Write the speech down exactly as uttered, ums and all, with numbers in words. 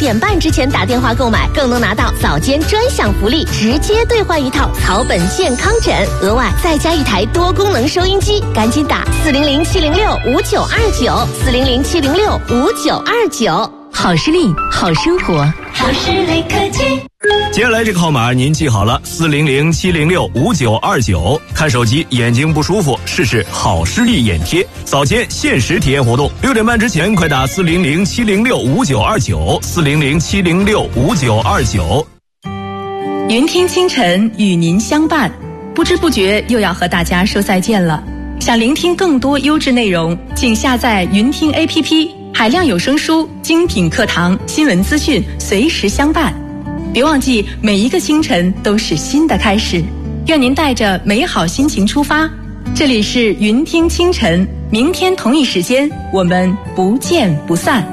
点半之前打电话购买，更能拿到早间专享福利，直接兑换一套草本健康枕，额外再加一台多功能收音机。赶紧打四零零七零六五九二九，四零零七零六五九二九。 好视力，好生活， 好视力科技。 接下来这个号码您记好了，四零零七零六五九二九。看手机眼睛不舒服，试试好视力眼贴，早间限时体验活动，六点半之前快打四零零七零六五九二九，四零零七零六五九二九。 云听清晨与您相伴，不知不觉又要和大家说再见了。想聆听更多优质内容，请下载云听 A P P， 海量有声书、精品课堂、新闻资讯，随时相伴。别忘记，每一个清晨都是新的开始。愿您带着美好心情出发。这里是云听清晨，明天同一时间我们不见不散。